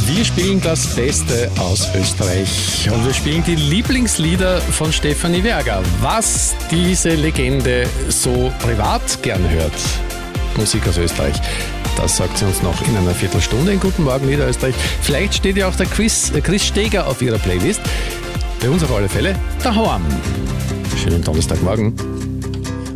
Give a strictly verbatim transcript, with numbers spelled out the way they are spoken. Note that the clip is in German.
Wir spielen das Beste aus Österreich und wir spielen die Lieblingslieder von Stefanie Werger. Was diese Legende so privat gern hört, Musik aus Österreich, das sagt sie uns noch in einer Viertelstunde in Guten Morgen Niederösterreich. Vielleicht steht ja auch der Chris, äh Chris Steger auf ihrer Playlist. Bei uns auf alle Fälle der Horn. Schönen Donnerstagmorgen.